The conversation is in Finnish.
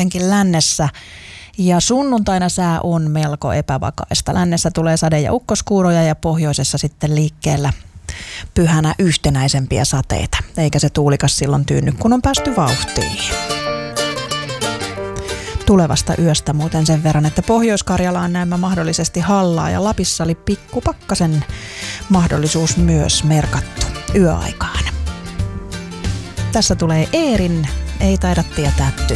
etenkin lännessä. Ja sunnuntaina sää on melko epävakaista. Lännessä tulee sade- ja ukkoskuuroja ja pohjoisessa sitten liikkeellä pyhänä yhtenäisempiä sateita. Eikä se tuulikas silloin tyynny, kun on päästy vauhtiin. Tulevasta yöstä muuten sen verran, että Pohjois-Karjalaan näemmä mahdollisesti hallaa ja Lapissa oli pikkupakkasen mahdollisuus myös merkattu yöaikaan. Tässä tulee Eerin, ei taida tietää